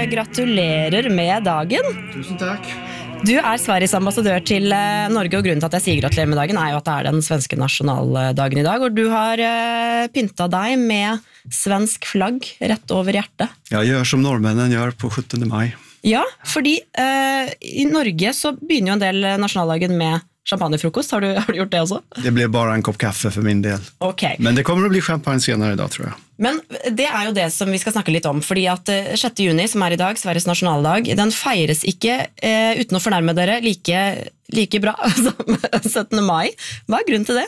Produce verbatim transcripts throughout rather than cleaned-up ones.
gratulerer med dagen. Tusen takk. Du er Sveriges ambassadør til Norge, og grunnen til at jeg sier gratulerer med dagen er jo at det er den svenske nasjonaldagen i dag, og du har pyntet deg med svensk flagg rett over hjertet. Jeg gjør som nordmennene gjør på syttende mai. Ja, fordi eh, i Norge så begynner jo en del nasjonaldagen med champagnefrokost. Har du, har du gjort det også? Det blir bare en kopp kaffe for min del. Okay. Men det kommer å bli champagne senere i dag, tror jeg. Men det er jo det som vi skal snakke litt om, fordi at sjette juni, som er i dag, Sveriges nasjonaldag, den feires ikke, eh, uten å fornærme dere, like, like bra som syttende mai. Hva er grunnen til det?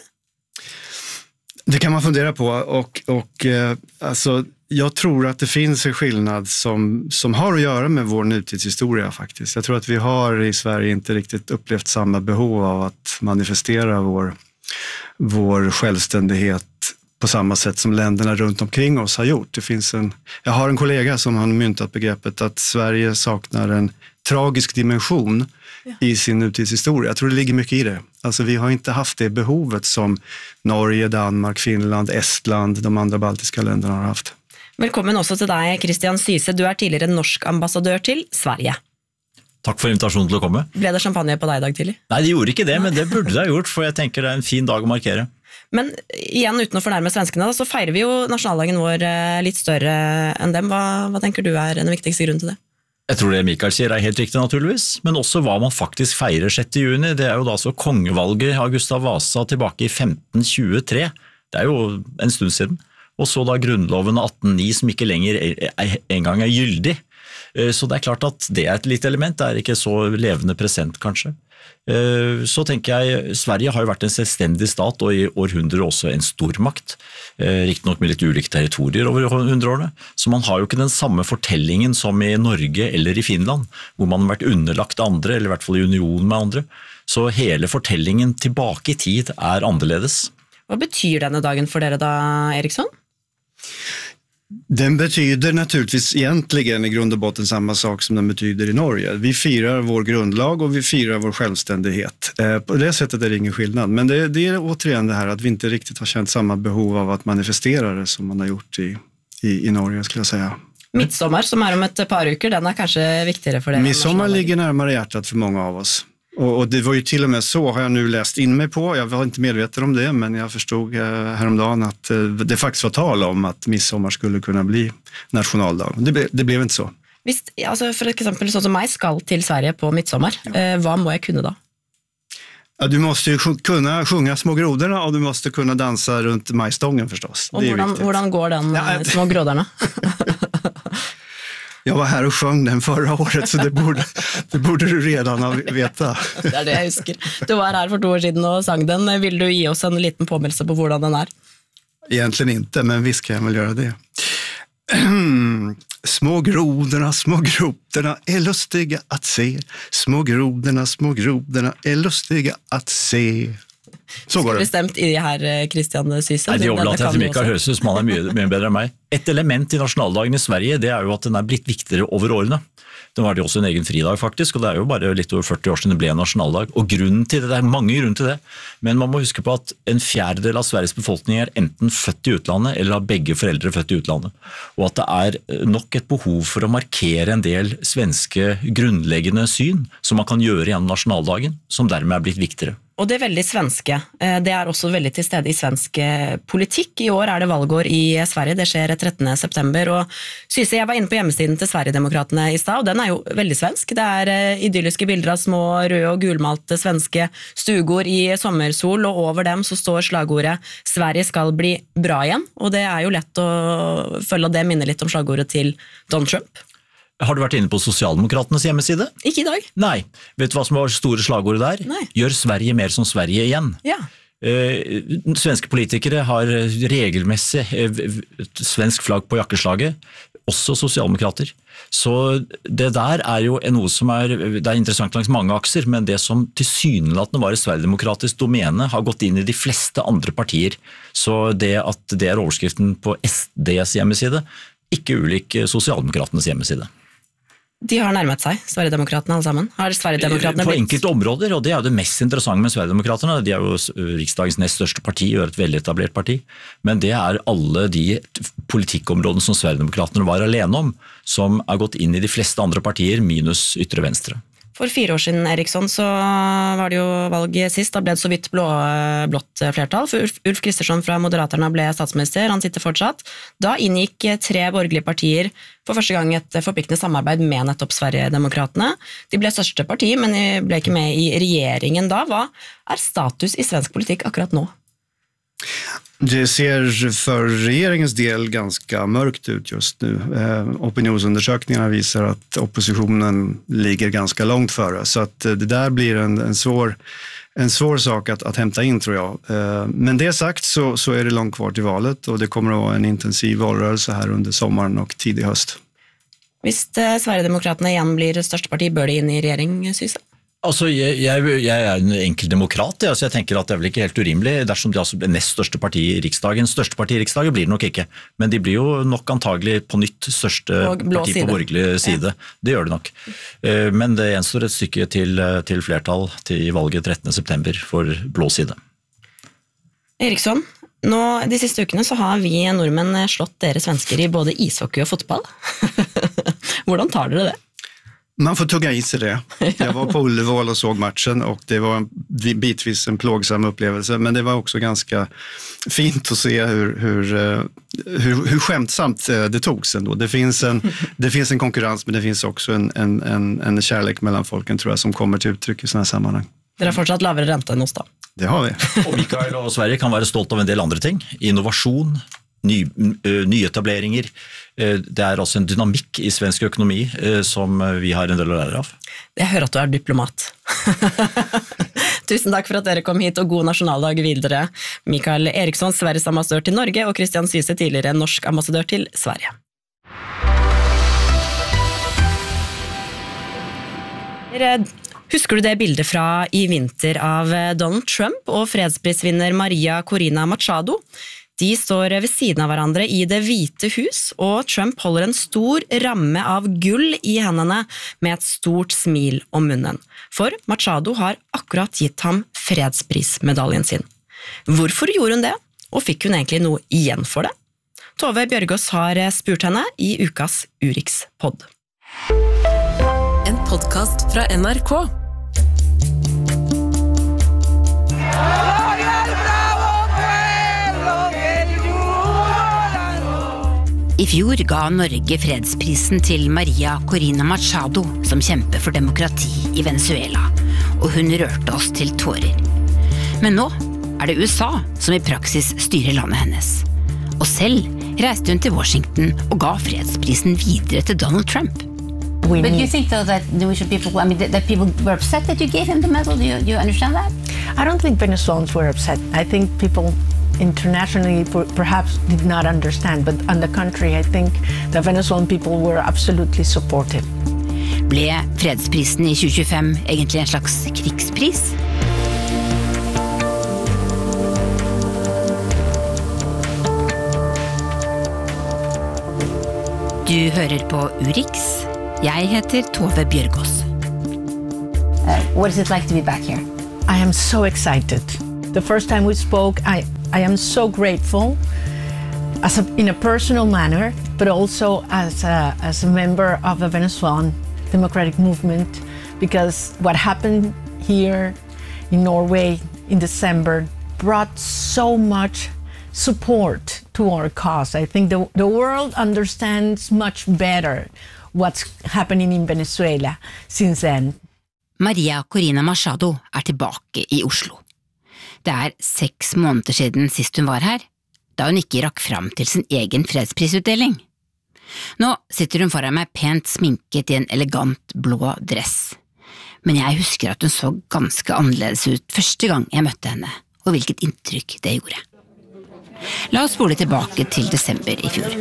Det kan man fundera på, och, och eh, alltså, jag tror att det finns en skillnad som, som har att göra med vår nutidshistoria faktiskt. Jag tror att vi har i Sverige inte riktigt upplevt samma behov av att manifestera vår, vår självständighet på samma sätt som länderna runt omkring oss har gjort. Det finns en, jag har en kollega som har myntat begreppet att Sverige saknar en tragisk dimension ja. I sin nutidshistoria. Jag tror det ligger mycket i det. Alltså vi har inte haft det behovet som Norge, Danmark, Finland, Estland, de andra baltiska länderna har haft. Velkommen også til deg, Christian Syse. Du er tidligere norsk ambassadør til Sverige. Takk for invitasjonen til å komme. Ble det champagne på deg i dag tidlig? Nei, det gjorde ikke det, men det burde det ha gjort, for jeg tenker det er en fin dag å markere. Men igjen, uten å fornærme svenskene, så feirer vi jo nasjonaldagen vår litt større enn dem. Hva, hva tenker du er den viktigste grunnen til det? Jeg tror det Mikael sier er helt riktig naturligvis, men også hva man faktisk feirer sjette juni. Det er jo da så kongevalget av Gustav Vasa tilbake i femten tjuetre. Det er jo en stund siden. Og så da grunnloven atten ni som ikke lenger engang er gyldig. Så det er klart at det er et lite element, det er ikke så levende present kanskje. Så tenker jeg, Sverige har jo vært en selvstendig stat, og i århundrer også en stormakt, riktignok med litt ulike territorier over hundreårene, så man har jo ikke den samme fortellingen som i Norge eller i Finland, hvor man har vært underlagt andre, eller i hvert fall i union med andre. Så hele fortellingen tilbake i tid er annerledes. Hva betyr denne dagen for dere da, Eriksson? Den betyder naturligtvis egentligen i grund och botten samma sak som den betyder i Norge. Vi firar vår grundlag och vi firar vår självständighet. Eh, på det sättet är det ingen skillnad. Men det, det är återigen det här att vi inte riktigt har känt samma behov av att manifestera det som man har gjort i, i, i Norge, skulle jag säga. Midsommar, som är om ett par uker, den är kanske viktigare för det. Midsommar ligger närmare hjärtat för många av oss. Och, och det var ju till och med så, har jag nu läst in mig på, jag var inte medveten om det, men jag förstod eh, häromdagen att eh, det faktiskt var tal om att midsommar skulle kunna bli nationaldag. Det, ble, det blev inte så. Visst, alltså för exempel sånn som mig skal till Sverige på midsommar, ja. eh, vad må jag kunna då? Ja, du måste ju kunna sjunga små grodorna och du måste kunna dansa runt majstången förstås. Och hur går den ja. Små grodorna? Jag var här och sjöng den förra året, så det borde, det borde du redan ha veta. Det er det jeg husker. Du var her for to år siden og sang den. Vil du gi oss en liten påmeldelse på hvordan den er? Egentligen inte, men visst kan jag väl göra det. Små grodorna, små grodorna är lustiga att se. Små grodorna, små grodorna är lustiga att se. Så går det. Bestemt i det her, Christian Syse. Nei, de overlater til Mikael Høses, man er mye, mye bedre enn meg. Et element i nasjonaldagen i Sverige, det er jo at den er blitt viktigere over årene. Den var det også en egen fridag faktisk, og det er jo bare litt over førti år siden det ble en nasjonaldag. Og grunnen til det, det er mange grunner til det, men man må huske på at en fjerdedel av Sveriges befolkning er enten født i utlandet, eller har begge foreldre født i utlandet. Og at det er nok et behov for å markere en del svenske grunnleggende syn, som man kan gjøre gjennom nasjonaldagen, som dermed er blitt viktigere. Og det er veldig svenske. Det er også veldig til stede i svensk politikk. I år er det valgår i Sverige, det skjer trettende september, og Syse, jeg var inne på hjemmesiden til Sverigedemokratene i stad, og den er jo veldig svensk. Det er idylliske bilder av små røde og gulmalte svenske stugor i sommersol, og over dem så står slagordet «Sverige skal bli bra igjen», og det er jo lett å følge det minner litt om slagordet til Donald Trump. Har du vært inne på Sosialdemokratenes hjemmeside? Ikke i dag. Nei. Vet du hva som var store slagordet der? Nei. Gjør Sverige mer som Sverige igjen. Ja. Eh, svenske politikere har regelmessig eh, svensk flagg på jakkeslaget, også sosialdemokrater. Så det der er jo noe som er, det er interessant langs mange akser, men det som tilsynelatende var et sverigedemokratisk domene har gått inn i de fleste andre partier. Så det at det er overskriften på S D's hjemmeside, ikke ulik sosialdemokratenes hjemmeside. De har nærmet seg, Sverigedemokraterne alle sammen. Har Sverigedemokraterne På blitt... enkelte områder, og det er jo det mest interessante med Sverigedemokraterne. De er jo riksdagens nest største parti, og er et veldig etablert parti. Men det er alle de politikkområdene som Sverigedemokraterne var alene om, som er gått inn i de fleste andre partier, minus ytre venstre. For fire år siden, Eriksson, så var det jo valget sist, da ble det så vidt blå, blått flertall, for Ulf, Ulf Kristersson fra Moderaterna ble statsminister, han sitter fortsatt. Da inngikk tre borgerlige partier for første gang et forpliktende samarbeid med nettopp Sverigedemokraterne. De ble største parti, men de ble ikke med i regjeringen da. Hva er status i svensk politikk akkurat nå? Det ser för regeringens del ganska mörkt ut just nu. Eh, opinionsundersökningarna visar att oppositionen ligger ganska långt före. Så att det där blir en, en, svår, en svår sak att, att hämta in tror jag. Eh, men det sagt så, så är det långt kvar till valet och det kommer att vara en intensiv valrörelse här under sommaren och tidig höst. Hvis Sverigedemokraterne igjen blir største parti, bør de inn i regjering, synes jeg? Altså, jeg, jeg, jeg er en enkel demokrat, ja, så jeg tenker at det er vel ikke helt urimelig dersom de altså blir nest største parti i Riksdagen. Største parti i Riksdagen blir det nok ikke, men de blir jo nok antagelig på nytt største parti på borgerlig side. Ja. Det gjør det nok. Men det gjenstår et stykke til, til flertall til valget trettende september for blå side. Eriksson, nå, de siste ukene så har vi nordmenn slått dere svensker i både ishockey og fotball. Hvordan tar dere det? Man får tugga i sig det. Jag var på Ullevål och såg matchen och det var bitvis en plågsam upplevelse, men det var också ganska fint att se hur, hur, hur, hur skämtsamt det togs ändå. Det finns en, det finns en konkurrens, men det finns också en, en, en, en kärlek mellan folken tror jag som kommer till uttryck i sådana här sammanhang. Dere har fortsatt lavere rente enn oss da. Det har vi. Og Mikael og Sverige kan være stolt av en del andre ting. Innovasjon, ny, nyetableringer. Det er også en dynamikk i svensk økonomi som vi har en del å lære av. Jeg hører at du er diplomat. Tusen takk for at dere kom hit, og god nasjonaldag videre. Mikael Eriksson, Sveriges ambassadør til Norge, og Christian Syse, tidligere norsk ambassadør til Sverige. Husker du det bildet fra i vinter av Donald Trump og fredsprisvinner Maria Corina Machado? De står ved siden av hverandre i Det hvite hus, og Trump holder en stor ramme av gull i hendene med et stort smil om munnen. For Machado har akkurat gitt ham fredsprismedaljen sin. Hvorfor gjorde hun det, og fikk hun egentlig noe igjen for det? Tove Bjørgaas har spurt henne i ukas Urix-podd. En podcast fra N R K. I fjor ga Norge fredsprisen til Maria Corina Machado, som kjemper for demokrati i Venezuela, og hun rørte oss til tårer. Men nå er det U S A som i praksis styrer landet hennes. Og selv reiste hun til Washington og ga fredsprisen videre til Donald Trump. But do you think though that we should people, I mean, that, that people were upset that you gave him the medal? Do you, do you understand that? I don't think Venezuelans were upset. I think people internationally perhaps did not understand, but on the contrary, I think the Venezuelan people were absolutely supportive. Ble fredsprisen i tjue tjuefem egentlig en slags krigspris? Du hører på Urix. Jeg heter Tove Bjørgaas. Uh, what is it like to be back here? I am so excited. The first time we spoke, I, I am so grateful as a, in a personal manner, but also as a, as a member of the Venezuelan democratic movement, because what happened here in Norway in December brought so much support to our cause. I think the, the world understands much better what's happening in Venezuela since then. Maria Corina Machado er tilbake i Oslo. Det er seks måneder siden sist hun var her, da hun ikke rakk fram til sin egen fredsprisutdeling. Nå sitter hun foran meg pent sminket i en elegant blå dress. Men jeg husker at hun så ganske annerledes ut første gang jeg møtte henne, og hvilket inntrykk det gjorde. La oss spole tilbake til desember i fjor.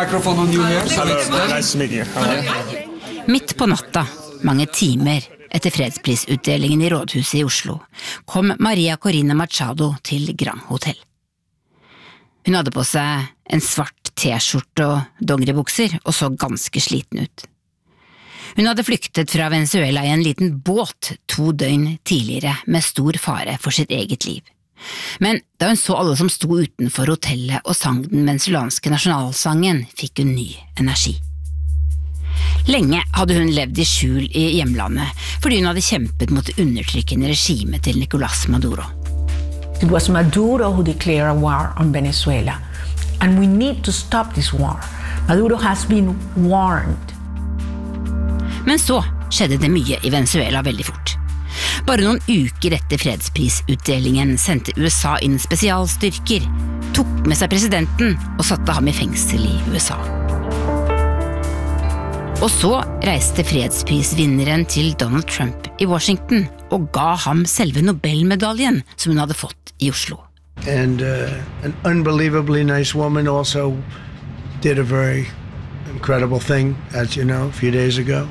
Midt på natta, mange timer etter fredsprisutdelingen i Rådhuset i Oslo, kom Maria Corina Machado til Grand Hotel. Hun hadde på seg en svart t-skjorte og dongeribukser og så ganske sliten ut. Hun hadde flyktet fra Venezuela i en liten båt to døgn tidligere med stor fare for sitt eget liv. Men da hun så alle som sto utenfor hotellet og sang den venezuelanske nasjonalsangen, fikk hun ny energi. Lenge hadde hun levd i skjul i hjemlandet, fordi hun hadde kjempet mot det undertrykkende regimet til Nicolás Maduro. It was Maduro who declared a war on Venezuela, and we need to stop this war. Maduro has been warned. Men så skjedde det mye i Venezuela veldig fort. Bare noen uker etter fredsprisutdelingen sendte U S A inn spesialstyrker, tok med seg presidenten og satte ham i fengsel i U S A. Og så reiste fredsprisvinneren til Donald Trump i Washington og ga ham selve Nobelmedaljen som hun hadde fått i Oslo. And uh, an unbelievably nice woman also did a very incredible thing, as you know, a few days ago.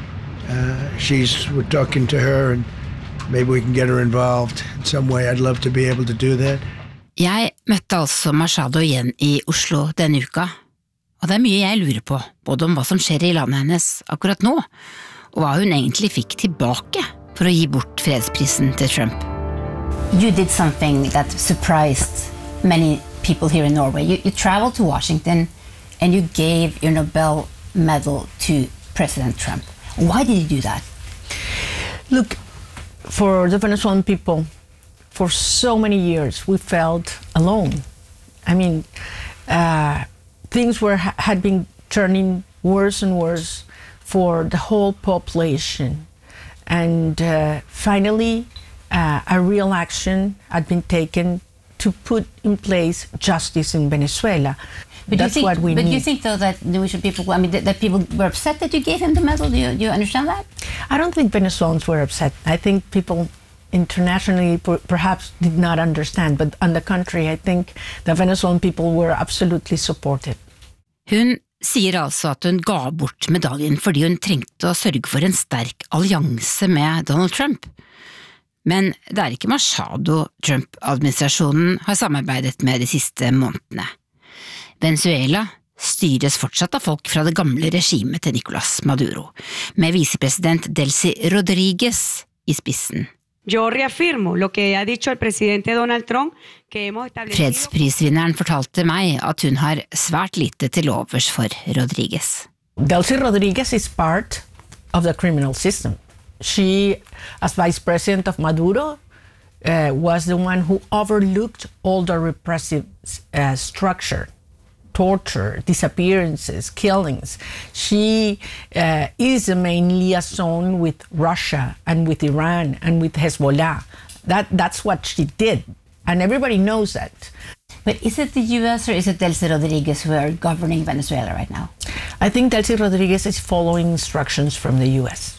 Uh, she's, we're talking to her and maybe we can get her involved in some way. I'd love to be able to do that. Jeg møtte altså Machado igjen i Oslo denne uka, og det er mye jeg lurer på, både om hva som skjer i landet hennes akkurat nå, og hva hun egentlig fikk tilbake for å gi bort fredsprisen til Trump. You did something that surprised many people here in Norway. You, you traveled to Washington and you gave your Nobel medal to President Trump. Why did you do that? Look, for the Venezuelan people, for so many years, we felt alone. I mean, uh, things were had been turning worse and worse for the whole population. And uh, finally, uh, a real action had been taken to put in place justice in Venezuela. But That's you think, what we but need. you think, though, that the Norwegian people, I mean, that, that people were upset that you gave him the medal? Do you, do you understand that? I don't think Venezuelans were upset. I think people internationally per perhaps did not understand, but on the contrary, I think the Venezuelan people were absolutely supportive. Hun sier altså at hun ga bort medaljen fordi hun trengte å sørge for en sterk allianse med Donald Trump. Men det er ikke Machado Trump-administrasjonen har samarbeidet med de siste månedene. Venezuela styres fortsatt av folk fra det gamle regimet til Nicolás Maduro, med vicepresident Delcy Rodríguez i spissen. Yo reafirmo lo que ha dicho el presidente Donald Trump, que hemos establecido. Fredsprisvinneren fortalte meg at hun har svært lite til overs for Rodríguez. Delcy Rodríguez is part of the criminal system. She, as vice president of Maduro, uh, was the one who overlooked all the repressive uh, structure. Torture, disappearances, killings. She uh, is the main liaison with Russia and with Iran and with Hezbollah. That, that's what she did, and everybody knows that. But is it the U S or is it Delcy Rodríguez who are governing Venezuela right now? I think Delcy Rodríguez is following instructions from the U S.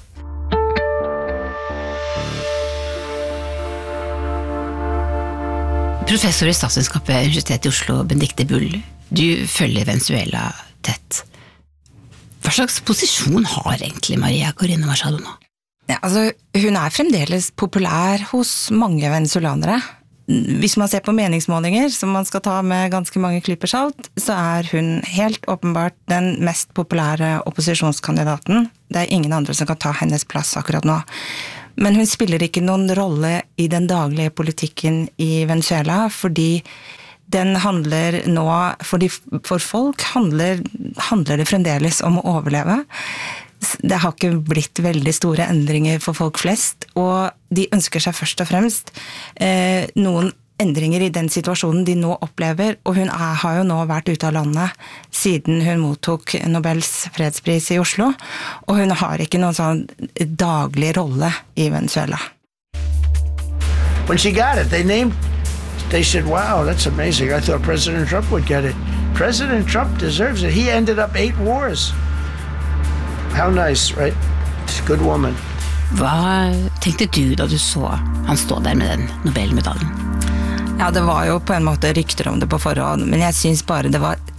Professor i statsvitenskap ved Universitetet i Oslo, Benedicte Bull, du følger Venezuela tett. Hva slags posisjon har egentlig Maria Corina Machado nå? Ja, altså, hun er fremdeles populær hos mange venezuelanere. Hvis man ser på meningsmålinger, som man skal ta med ganske mange klyper salt, så er hun helt åpenbart den mest populære opposisjonskandidaten. Det er ingen andre som kan ta hennes plass akkurat nå. Men hun spiller ikke noen rolle i den daglige politikken i Venezuela, fordi den handler nå, for, de, for folk handler, handler det fremdeles om å overleve. Det har ikke blitt veldig store endringer for folk flest, og de ønsker seg først og fremst eh, noen endringer i den situasjonen de nå opplever, og hun er, har jo nå vært ute av landet siden hun mottok Nobels fredspris i Oslo, og hun har ikke noen sånn daglig rolle i Venezuela. When she got it, they named, they said, wow, that's amazing. I thought President Trump would get it. President Trump deserves it. He ended up eight wars. How nice, right? Good woman. Hva tenkte du da du så han stå der med den Nobelmedaljen? Ja, det var jo på en måte rykter om det på forhånd, men jeg synes bare det var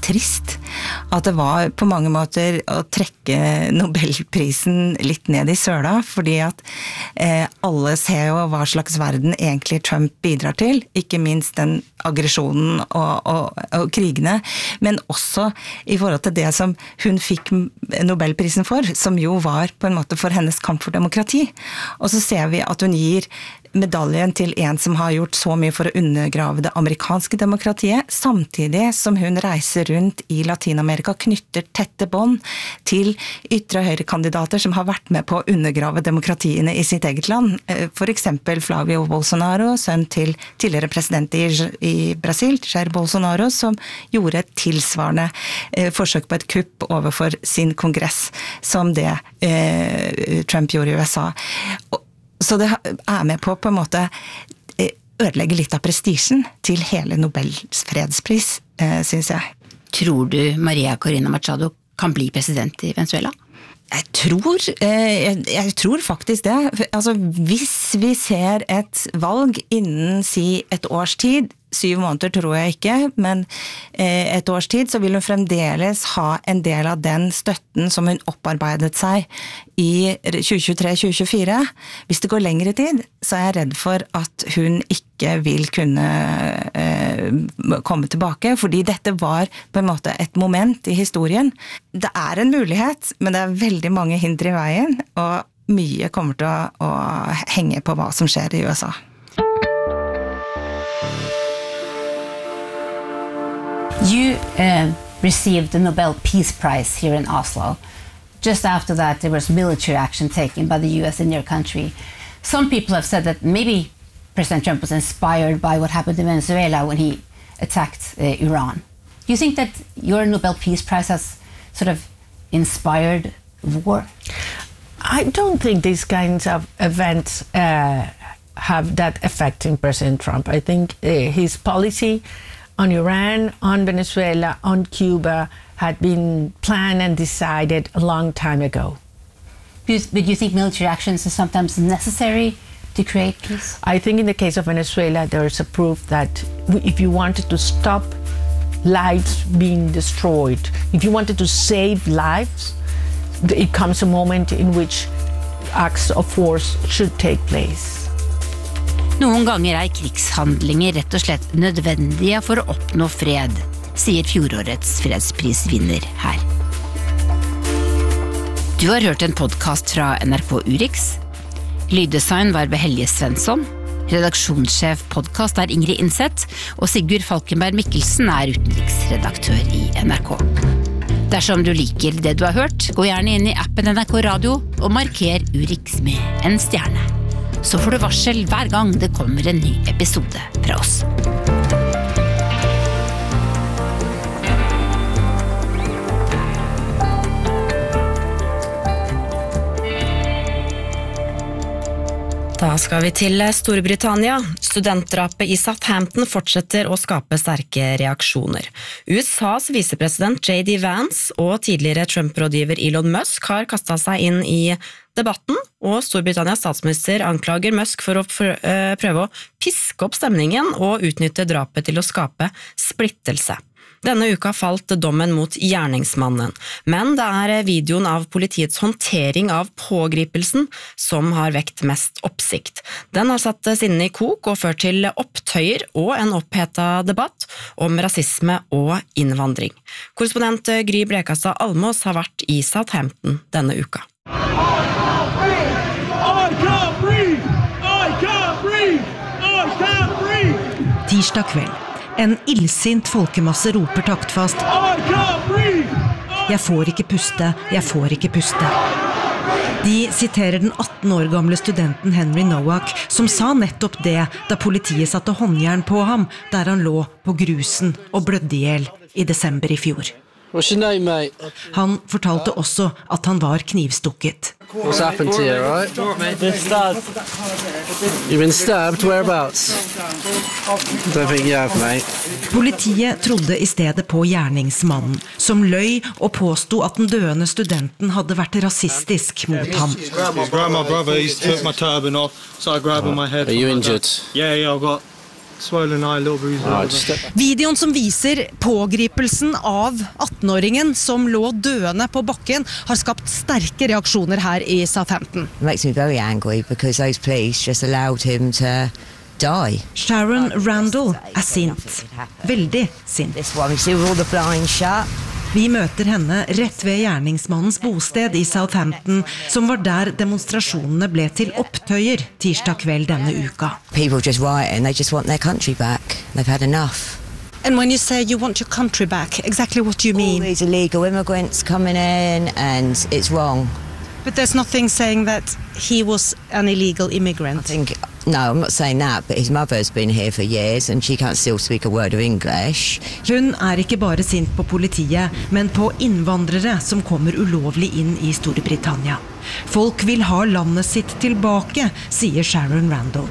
trist at det var på mange måter å trekke Nobelprisen litt ned i søla, fordi at eh, alle ser jo hva slags verden egentlig Trump bidrar til, ikke minst den aggresjonen og, og, og krigene, men også i forhold til det som hun fikk Nobelprisen for, som jo var på en måte for hennes kamp for demokrati. Og så ser vi at hun gir medaljen til en som har gjort så mye for å undergrave det amerikanske demokratiet, samtidig som hun reiser rundt i Latinamerika og knytter tette bånd til ytre- og høyrekandidater som har vært med på å undergrave demokratiene i sitt eget land. For eksempel Flavio Bolsonaro, sønn til tidligere president i, i Brasil, Jair Bolsonaro, som gjorde et tilsvarende eh, forsøk på et kupp overfor sin kongress, som det eh, Trump gjorde i U S A. Og så det er med på på en måte ødelegge litt av prestisjen til hele Nobels fredspris, synes jeg. Tror du Maria Corina Machado kan bli president i Venezuela? Jeg tror, jeg, jeg tror faktisk det. Altså, hvis vi ser et valg innen si et års tid, syv måneder tror jeg ikke, men et års tid, så vil hun fremdeles ha en del av den støtten som hun opparbeidet seg i tjue tjuetre til tjue tjuefire. Hvis det går lengre tid, så er jeg redd for at hun ikke vil kunne eh, komme tilbake, fordi dette var på en måte et moment i historien. Det er en mulighet, men det er veldig mange hindre i veien, og mye kommer til å, å henge på hva som skjer i U S A. You uh, received the Nobel Peace Prize here in Oslo. Just after that, there was military action taken by the U S in your country. Some people have said that maybe President Trump was inspired by what happened in Venezuela when he attacked uh, Iran. Do you think that your Nobel Peace Prize has sort of inspired war? I don't think these kinds of events uh, have that effect in President Trump. I think uh, his policy on Iran, on Venezuela, on Cuba had been planned and decided a long time ago. But do you think military actions are sometimes necessary to create peace? I think in the case of Venezuela, there is a proof that if you wanted to stop lives being destroyed, if you wanted to save lives, it comes a moment in which acts of force should take place. Noen ganger er krigshandlinger rett og slett nødvendige for å oppnå fred, sier fjorårets fredsprisvinner her. Du har hørt en podcast fra N R K Urix. Lyddesign var ved Helge Svensson. Redaksjonssjef podcast er Ingrid Innseth, og Sigurd Falkenberg Mikkelsen er utenriksredaktør i N R K. Dersom du liker det du har hørt, gå gjerne inn i appen N R K Radio og marker Urix med en stjerne. Så får du varsel hver gang det kommer en ny episode fra oss. Da skal vi til Storbritannia. Studentdrapet i Southampton fortsetter å skape sterke reaksjoner. U S A's visepresident J D Vance og tidligere Trump-rådgiver Elon Musk har kastet seg inn i debatten, og Storbritannias statsminister anklager Musk for å prøve å piske opp stemningen og utnytte drapet til å skape splittelse. Denne uka falt dommen mot gjerningsmannen, men det er videoen av politiets håndtering av pågripelsen som har vekt mest oppsikt. Den har satt sinnet i kok og ført til opptøyer og en opphetet debatt om rasisme og innvandring. Korrespondent Gry Blekastad Almås har vært i Southampton denne uka. Tirsdag kveld. En illsint folkemasse roper taktfast: Jeg får ikke puste, jeg får ikke puste. De siterer den atten år gamle studenten Henry Nowak, som sa nettopp det da politiet satte håndjern på ham, der han lå på grusen og blødde ihjel i desember i fjor. Han fortalte også at han var knivstukket. What's happened to you, right? Been stabbed. You've been stabbed? Whereabouts? Don't think you have, mate. Politiet trodde i stedet på gjerningsmannen, som løy og påstod at den døende studenten hadde vært rasistisk mot ham. Grab my brother, he took my turban off, so I grabbed my head. Are you injured? Yeah, yeah, I've got swollen eye, a little bruise. All right, step back. Videoen som viser pågripelsen av atten-åringen som lå døende på bakken, har skapt sterke reaksjoner her i Southampton. It makes me very angry because those police just allowed him to die. Sharon Randall er sint. Veldig sint. This one, you see with all the blinds shut. Vi møter henne rett ved gjerningsmannens bosted i Southampton, som var der demonstrasjonene ble til opptøyer tirsdag kveld denne uka. People just rioting, they just want their country back. They've had enough. And when you say you want your country back, exactly what do you mean? All these illegal immigrants coming in and it's wrong. But there's nothing saying that he was an illegal immigrant. I think, no, I'm not saying that, but his mother's been here for years and she can't still speak a word of English. Hun er ikke bare sint på politiet, men på innvandrere som kommer ulovlig inn i Storbritannia. Folk vil ha landet sitt tilbake, sier Sharon Randall.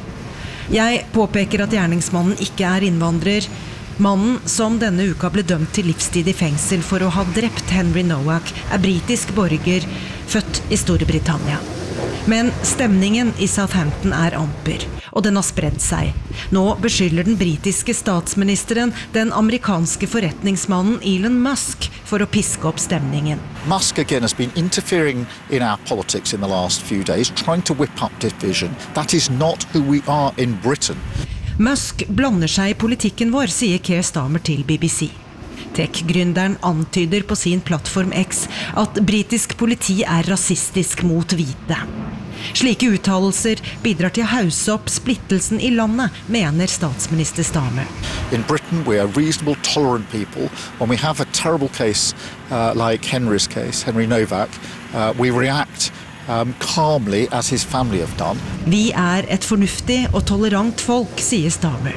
Jeg påpeker at gjerningsmannen ikke er innvandrer. Mannen som denne uka ble dømt til livstid i fengsel for å ha drept Henry Nowak, er britisk borger, født i Storbritannia. Men stemningen i Southampton er amper, og den har spredd seg. Nå beskylder den britiske statsministeren den amerikanske forretningsmannen Elon Musk for å piske opp stemningen. Musk again has been interfering in our politics in the last few days, trying to whip up division. That is not who we are in Britain. Musk blander seg i politikken vår, sier Keir Starmer til B B C. Tech-gründeren antyder på sin plattform X at britisk politi er rasistisk mot hvite. Slike uttalelser bidrar til å hause opp splittelsen i landet, mener statsminister Starmer. In Britain we are reasonable, tolerant people. When we have a terrible case uh, like Henry's case, Henry Novak, uh, we react Um, calmly as his family have done. Vi er et fornuftig og tolerant folk, sier Starmer.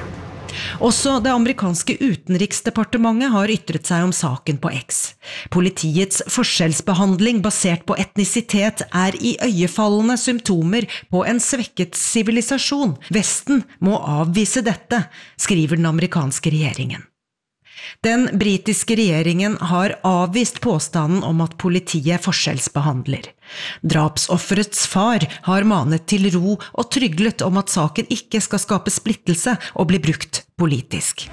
Også det amerikanske utenriksdepartementet har ytret seg om saken på X. Politiets forskjellsbehandling basert på etnisitet er i øyefallende symptomer på en svekket sivilisasjon. Vesten må avvise dette, skriver den amerikanske regjeringen. Den britiske regjeringen har avvist påstanden om at politiet forskjellsbehandler. Drapsofferets far har manet til ro og tryglet om at saken ikke skal skape splittelse og bli brukt politisk.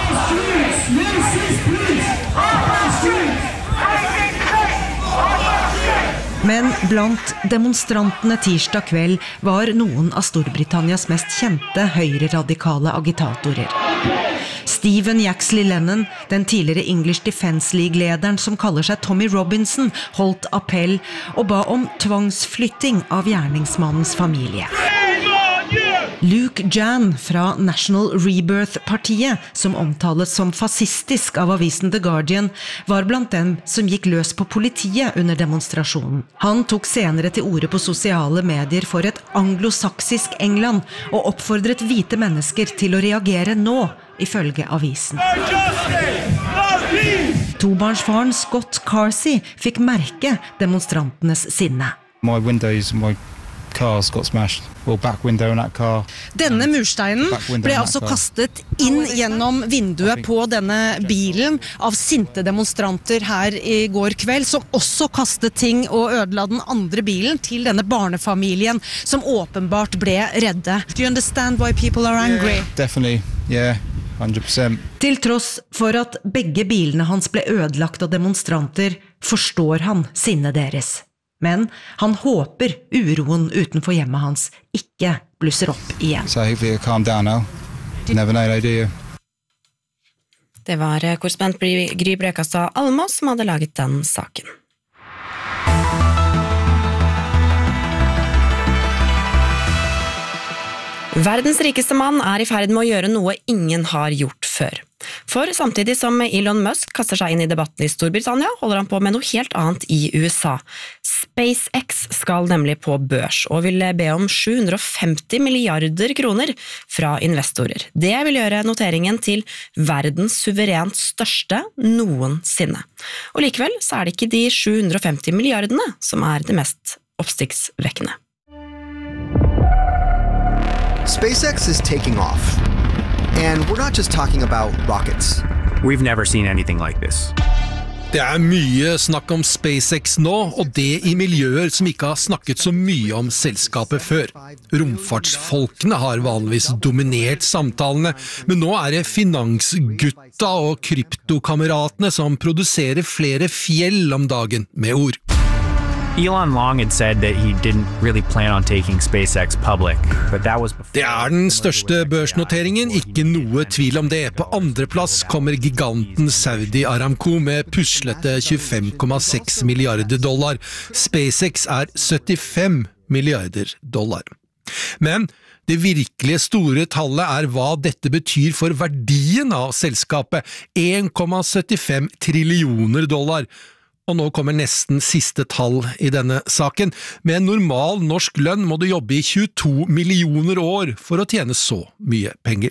Men blant demonstrantene tirsdag kveld var noen av Storbritannias mest kjente høyreradikale agitatorer. Stephen Yaxley Lennon, den tidligere English Defence League-lederen som kaller seg Tommy Robinson, holdt appell og ba om tvangsflytting av gjerningsmannens familie. Luke Jan fra National Rebirth-partiet, som omtales som fascistisk av avisen The Guardian, var blant dem som gikk løs på politiet under demonstrasjonen. Han tok senere til orde på sosiale medier for et anglosaksisk England og oppfordret hvite mennesker til å reagere nå, ifølge avisen. Tobarnsfaren Scott Carsey fikk merke demonstrantenes sinne. My windows, my cars got smashed. Well, back window in that car. Denne mursteinen ble altså kastet inn gjennom vinduet på denne bilen av sinte demonstranter her i går kveld, som også kastet ting og ødela den andre bilen til denne barnefamilien, som åpenbart ble redde. Do you understand why people are angry? Yeah, definitely, yeah. one hundred percent. Til tross for at begge bilene hans ble ødelagt av demonstranter, forstår han sinnet deres. Men han håper uroen utenfor hjemmet hans ikke blusser opp igjen. So hopefully it'll calm down now. You never know, do you? Det var korrespondent Gry Brekastad Almås som hadde laget den saken. Verdens rikeste mann er i ferd med å gjøre noe ingen har gjort før. For samtidig som Elon Musk kaster seg inn i debatten i Storbritannia, holder han på med noe helt annet i U S A. SpaceX skal nemlig på børs, og vil be om sju hundre og femti milliarder kroner fra investorer. Det vil gjøre noteringen til verdens suverent største noensinne. Og likevel så er det ikke de sju hundre og femti milliardene som er det mest oppsiktsvekkende. SpaceX is taking off. And we're not just talking about rockets. We've never seen anything like this. Det er mye snakk om SpaceX nå, og det i miljøer som ikke har snakket så mye om selskapet før. Romfartsfolkene har vanligvis dominert samtalene, men nå er det finansgutta og kryptokameratene som produserer flere fjell om dagen med ord. Elon Long had said that he didn't really plan on taking SpaceX public, but that was before. Det er den største børsnoteringen, ikke noe tvil om det. På andre plass kommer giganten Saudi Aramco med puslete tjuefem komma seks milliarder dollar. SpaceX er syttifem milliarder dollar. Men det virkelige store tallet er hva dette betyr for verdien av selskapet, en komma syttifem trillioner dollar. Og nå kommer nesten siste tall i denne saken. Med en normal norsk lønn må du jobbe i tjueto millioner år for å tjene så mye penger.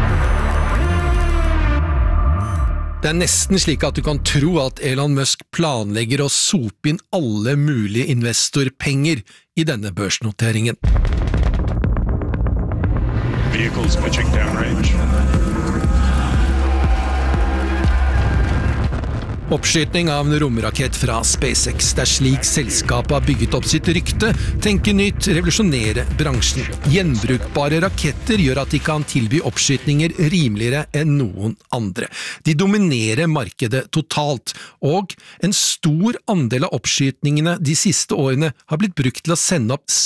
Det er nesten slik at du kan tro at Elon Musk planlegger å sope inn alle mulige investorpenger i denne børsnoteringen. Vehicles pitching downrange. Oppskytning av en romrakett fra SpaceX. Det er slik selskapet har bygget opp sitt rykte, tenke nytt, revolusjonere bransjen. Gjenbrukbare raketter gjør at de kan tilby oppskytninger rimeligere enn noen andre. De dominerer markedet totalt, og en stor andel av oppskytningene de siste årene har blitt brukt til å sende opp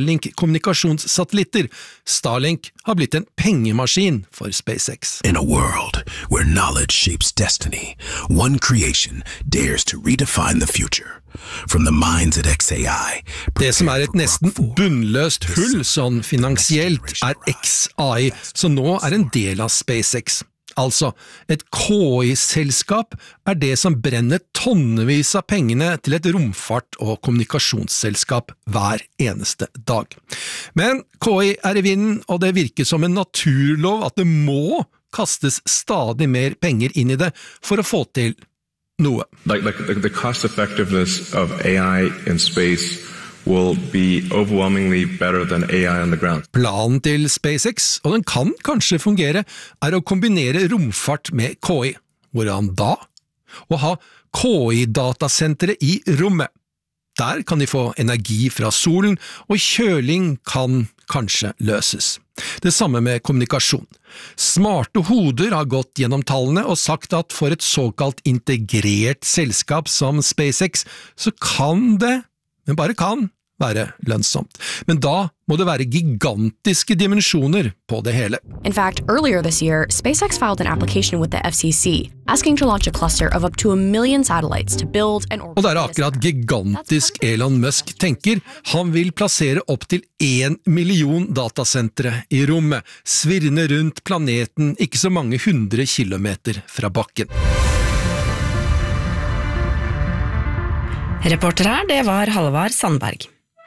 Starlink-kommunikasjonssatellitter. Starlink har blitt en pengemaskin for SpaceX. In a world where knowledge shapes destiny, one creation dares to redefine the future. From the minds at X A I. Det som er et nesten bunnløst hull sånn finansielt er X A I, som nå er en del av SpaceX. Altså, et K I-selskap er det som brenner tonnevis av pengene til et romfart- og kommunikasjonsselskap hver eneste dag. Men K I er i vinden, og det virker som en naturlov at det må kastes stadig mer penger inn i det for å få til noe. Like, like the, the cost effectiveness of A I in space will be overwhelmingly better than A I on the ground. Planen til SpaceX, og den kan kanskje fungere, er å kombinere romfart med K I. Hvordan da? Å ha K I-datasentre i rommet. Der kan de få energi fra solen, og kjøling kan kanskje løses. Det samme med kommunikasjon. Smarte hoder har gått gjennom tallene og sagt at for et såkalt integrert selskap som SpaceX, så kan det, men bare kan, være lønnsomt. Men da må det være gigantiske dimensjoner på det hele. In fact, earlier this year, SpaceX filed an application with the F C C, asking to launch a cluster of up to a million satellites to build and orbit. Og det er akkurat gigantisk Elon Musk tenker. Han vil plassere opp til en million datasentre i rommet, svirrende rundt planeten ikke så mange hundre kilometer fra bakken. Reporter her, det var Halvard Sandberg.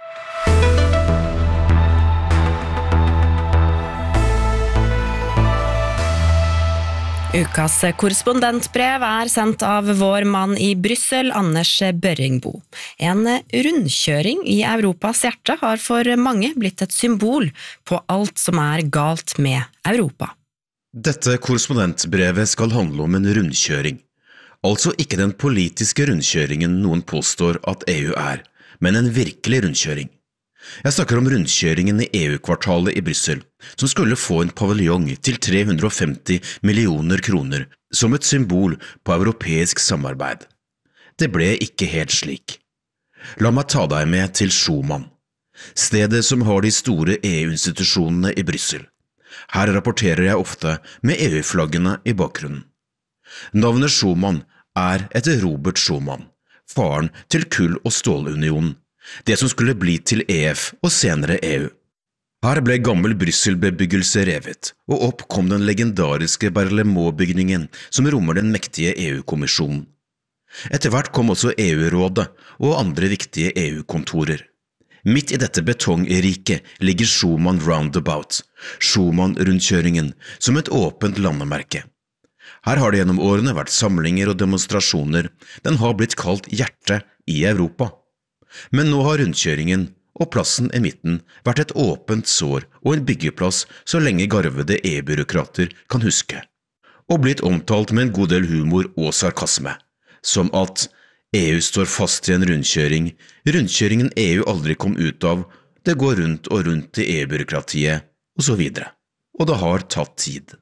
Ukas korrespondentbrev er sendt av vår mann i Bryssel, Anders Børringbo. En rundkjøring i Europas hjerte har for mange blitt et symbol på alt som er galt med Europa. Dette korrespondentbrevet skal handle om en rundkjøring. Altså ikke den politiske rundkjøringen noen påstår at E U er, men en virkelig rundkjøring. Jeg snakker om rundkjøringen i E U-kvartalet i Bryssel, som skulle få en paviljong til tre hundre og femti millioner kroner som et symbol på europeisk samarbeid. Det ble ikke helt slik. La meg ta deg med til Schumann, stedet som har de store E U-institusjonene i Bryssel. Her rapporterer jeg ofte med E U-flaggene i bakgrunnen. Navnet Schumann er etter Robert Schumann, faren til kull- og stålunionen, det som skulle bli til E F og senere E U. Her ble gammel Bryssel-bebyggelse revet, og opp kom den legendariske Berlaymont-bygningen som rommer den mektige E U-kommisjonen. Etter hvert kom også E U-rådet og andre viktige E U-kontorer. Midt i dette betongriket ligger Schumann Roundabout, Schumann-rundkjøringen, som et åpent landemerke. Her har det gjennom årene vært samlinger og demonstrasjoner. Den har blitt kalt hjertet i Europa. Men nå har rundkjøringen og plassen i midten vært et åpent sår og en byggeplass så lenge garvede E U-byråkrater kan huske. Og blitt omtalt med en god del humor og sarkasme. som at E U står fast i en rundkjøring, rundkjøringen E U aldri kom ut av, det går rundt og rundt i E U-byråkratiet, og så videre. Og det har tatt tid.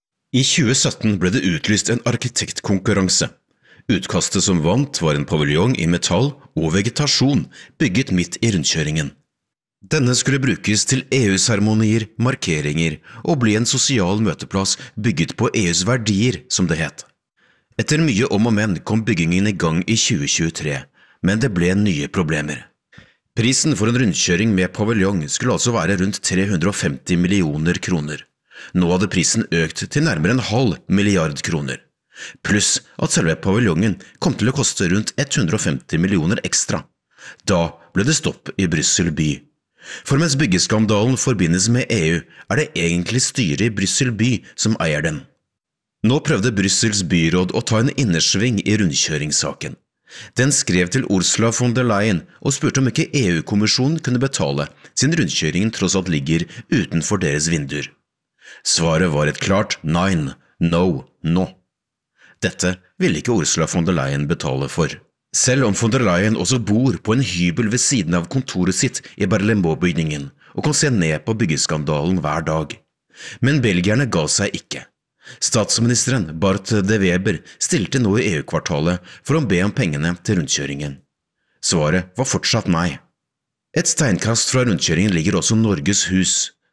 I tjue sytten ble det utlyst en arkitektkonkurranse. Utkastet som vant var en paviljong i metall og vegetasjon bygget midt i rundkjøringen. Denne skulle brukes til E U-seremonier, markeringer og bli en sosial møteplass bygget på E U's verdier, som det het. Etter mye om og men kom byggingen i gang i tjue tjuetre, men det ble nye problemer. Prisen for en rundkjøring med paviljong skulle altså være rundt tre hundre og femti millioner kroner. Nå hadde prisen økt til nærmere en halv milliard kroner. Pluss at selve paviljongen kom til å koste rundt hundre og femti millioner ekstra. Da ble det stopp i Brussel by. For mens byggeskandalen forbindes med E U, er det egentlig styret i Brussel by som eier den. Nå prøvde Brussels byråd å ta en innersving i rundkjøringssaken. Den skrev til Ursula von der Leyen og spurte om ikke E U-kommisjonen kunne betale, siden rundkjøringen tross alt ligger utenfor deres vinduer. Svaret var et klart nein, no, no. Dette ville ikke Ursula von der Leyen betale for. Selv om von der Leyen også bor på en hybel ved siden av kontoret sitt i Berlinbå-bygningen og kan se ned på byggeskandalen hver dag. Men belgierne ga seg ikke. Statsministeren Bart de Weber stilte nå i E U-kvartalet for å be om pengene til rundkjøringen. Svaret var fortsatt nei. Et steinkast fra rundkjøringen ligger også Norges hus.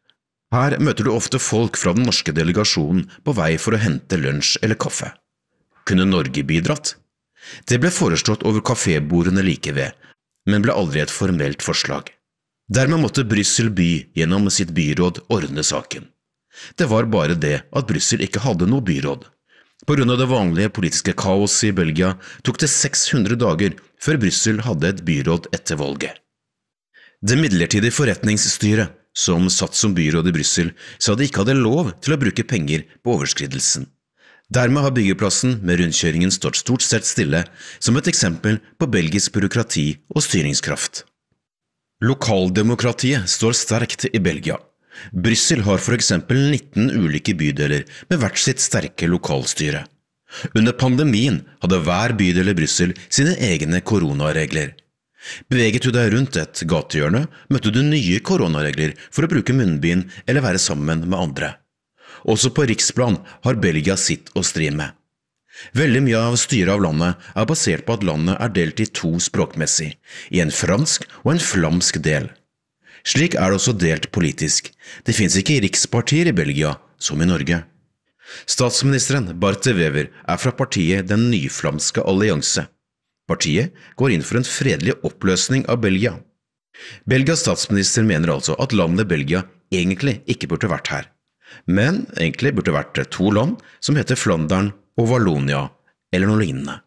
Her møter du ofte folk fra den norske delegasjonen på vei for å hente lunsj eller kaffe. Kunne Norge bidratt? Det ble foreslått over kafébordene like ved, men ble aldri et formelt forslag. Dermed måtte Brussel by gjennom sitt byråd ordne saken. Det var bare det at Brussel ikke hadde noe byråd. På grunn av det vanlige politiske kaos i Belgia tok det seks hundre dager før Brussel hadde et byråd etter valget. Det midlertidige forretningsstyret, som satt som byråd i Brussel, sa de ikke hadde lov til å bruke penger på overskridelsen. Dermed har byggeplassen med rundkjøringen stått stort sett stille, som et eksempel på belgisk byråkrati og styringskraft. Lokaldemokratiet står sterkt i Belgia. Brussel har for eksempel nitten ulike bydeler med hvert sitt sterke lokalstyre. Under pandemien hadde hver bydel i Brussel sine egne koronaregler. Beveget du deg rundt et gatehjørne, møtte du nye koronaregler for å bruke munnbind eller være sammen med andre. Også på riksplan har Belgia sitt å stri med. Veldig mye av styret av landet er basert på at landet er delt i to språkmessig, i en fransk og en flamsk del. Slik er det også delt politisk. Det finnes ikke rikspartier i Belgia, som i Norge. Statsministeren Bart de Wever er fra partiet Den Nyflamske Allianse. Partiet går inn for en fredelig oppløsning av Belgia. Belgias statsminister mener altså at landet Belgia egentlig ikke burde vært her, men egentlig burde vært to land som heter Flandern og Wallonia, eller noe lignende.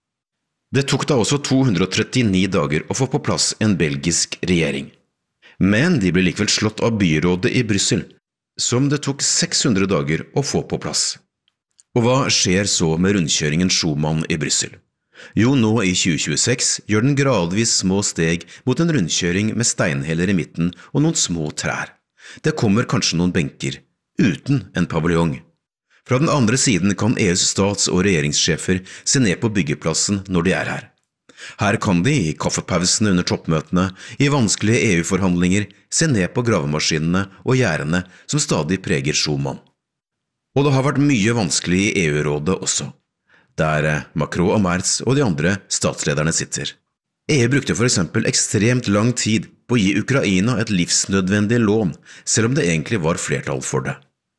Det tok da også to hundre og trettini dager å få på plass en belgisk regjering. Men de ble likevel slått av byrådet i Brussel, som det tok seks hundre dager å få på plass. Og hva skjer så med rundkjøringen Schumann i Brussel? Jo, nå i tjue tjueseks gjør den gradvis små steg mot en rundkjøring med steinheller i midten og noen små trær. Det kommer kanskje noen benker, uten en paviljong. Fra den andre siden kan E U's stats- og regjeringssjefer se ned på byggeplassen når de er her. Her kan de, i kaffepausene under toppmøtene, i vanskelige E U-forhandlinger, se ned på gravemaskinene og gjerdene som stadig preger Schumann. Og det har vært mye vanskelig i E U-rådet også, der Macron og Merz og de andre statslederne sitter. E U brukte for eksempel ekstremt lang tid på å gi Ukraina et livsnødvendig lån, selv om det egentlig var flertall for det.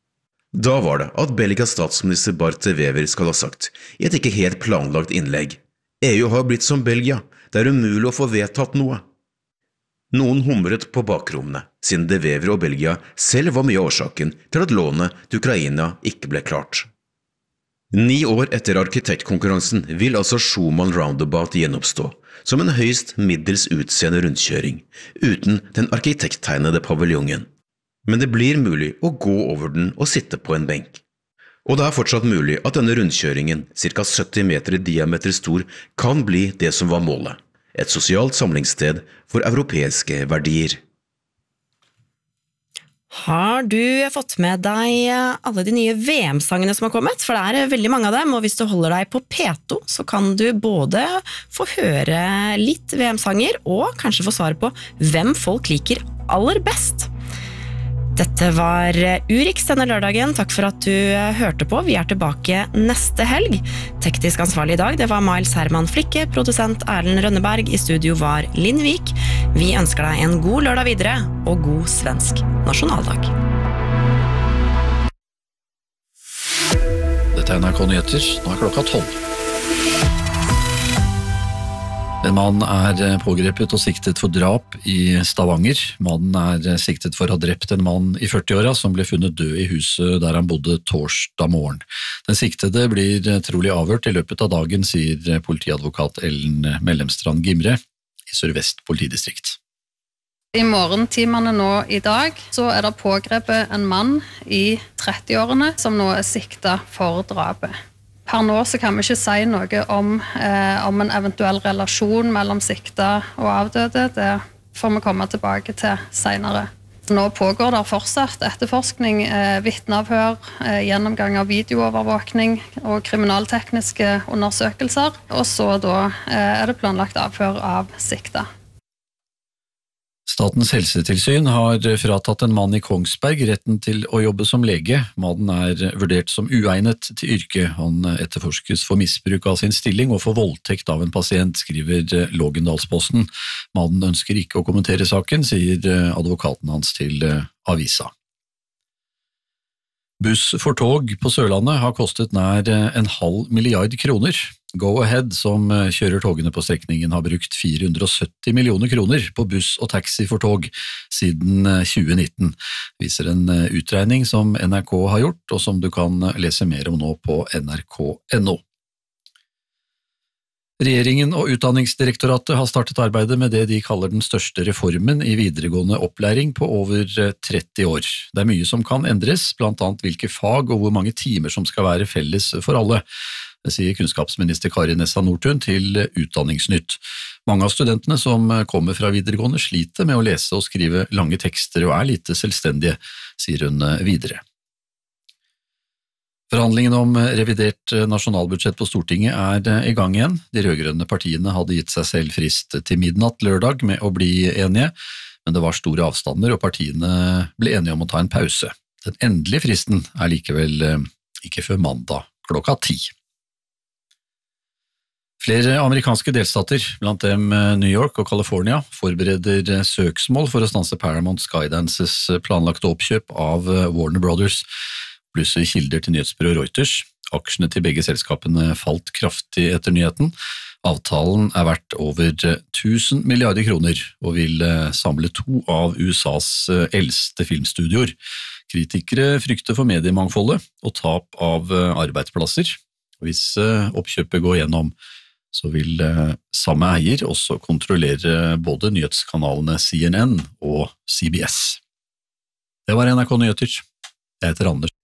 Da var det at Belgias statsminister Bart de Wever skal ha sagt, i et ikke helt planlagt innlegg, E U har blitt som Belgia, det er umulig å få vedtatt noe. Noen humret på bakrommene, siden de Wever og Belgia selv var mye årsaken til at lånet til Ukraina ikke ble klart. Ni år etter arkitektkonkurransen vil altså Schumann Roundabout gjenoppstå, som en høyst middels utseende rundkjøring, uten den arkitekttegnede paviljongen. Men det blir mulig å gå over den og sitte på en benk. Og det er fortsatt mulig at denne rundkjøringen, ca sytti meter i diameter stor, kan bli det som var målet, et sosialt samlingssted for europeiske verdier. Har du fått med deg alle de nye V M-sangene som har kommet? For det er veldig mange av dem, og hvis du holder deg på P to, så kan du både få høre litt V M-sanger, og kanskje få svar på hvem folk liker aller best. Dette var Urix denne lørdagen. Takk for at du hørte på. Vi er tilbake neste helg. Teknisk ansvarlig i dag, det var Miles Herman Flikke, produsent Erlend Rønneberg, i studio var Linn Vik. Vi ønsker deg en god lørdag videre, og god svensk nasjonaldag. Dette er N R K Nyheter. Nå er klokka tolv. En mann er pågrepet og siktet for drap i Stavanger. Mannen er siktet for å ha drept en mann i førti-åra som ble funnet død i huset der han bodde torsdag morgen. Den siktede blir trolig avhørt i løpet av dagen, sier politiadvokat Ellen Mellemstrand Gimre i Sør-Vest politidistrikt. I morgentimene nå i dag så er det pågrepet en mann i trettiårene som nå er siktet for drapet. Per nå så kan vi ikke si noe om, eh, om en eventuell relasjon mellom sikta og avdøde. Det får vi komme tilbake til senere. Nå pågår det fortsatt etterforskning, eh, vitneavhør, eh, gjennomgang av videoovervåkning og kriminaltekniske undersøkelser. Og så da eh, er det planlagt avhør av sikta. Statens helsetilsyn har fratatt en mann i Kongsberg retten til å jobbe som lege. Mannen er vurdert som uegnet til yrket. Han etterforskes for misbruk av sin stilling og for voldtekt av en pasient, skriver Lågendalsposten. Mannen ønsker ikke å kommentere saken, sier advokaten hans til avisa. Buss for tog på Sørlandet har kostet nær en halv milliard kroner. Go-Ahead, som kjører togene på strekningen, har brukt fire hundre og sytti millioner kroner på buss og taxi for tog siden tjue nitten, viser en utregning som N R K har gjort, og som du kan lese mer om nå på N R K punktum N O. Regjeringen og Utdanningsdirektoratet har startet arbeidet med det de kaller den største reformen i videregående opplæring på over tretti år. Det er mye som kan endres, blant annet hvilke fag og hvor mange timer som skal være felles for alle. Det sier kunnskapsminister Kari Nessa Nordtun til Utdanningsnytt. Mange av studentene som kommer fra videregående sliter med å lese og skrive lange tekster og er lite selvstendige, sier hun videre. Forhandlingen om revidert nasjonalbudsjett på Stortinget er i gang igjen. De rødgrønne partiene hadde gitt seg selv frist til midnatt lørdag med å bli enige, men det var store avstander og partiene ble enige om å ta en pause. Den endelige fristen er likevel ikke før mandag klokka ti. Flere amerikanske delstater, blant dem New York og California, forbereder søksmål for å stanse Paramount Skydances planlagte oppkjøp av Warner Brothers, plusser kilder til nyhetsbyrå Reuters. Aksjene til begge selskapene falt kraftig etter nyheten. Avtalen er verdt over tusen milliarder kroner og vil samle to av U S A's eldste filmstudioer. Kritikere frykter for mediemangfoldet og tap av arbeidsplasser. Hvis oppkjøpet går gjennom, så vil samme eier også kontrollere både nyhetskanalene C N N og C B S. Det var N R K Nyheter. Jeg heter Anders.